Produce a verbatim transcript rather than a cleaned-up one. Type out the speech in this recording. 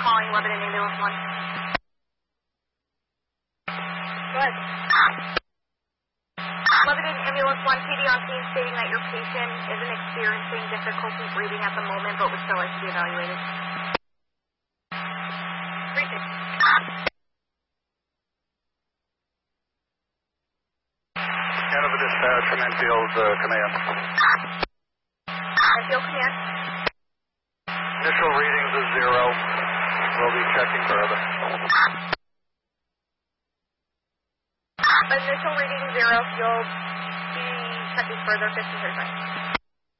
calling Lebanon Ambulance one. Good. Lebanon Ambulance one, P D on scene stating that your patient isn't experiencing difficulty breathing at the moment, but would still like to be evaluated. Briefing. Canada dispatch from Enfield uh, Command. Enfield Command. Initial readings is zero. We'll be checking further. Initial reading zero. You'll be checking further fifteen thirty-five.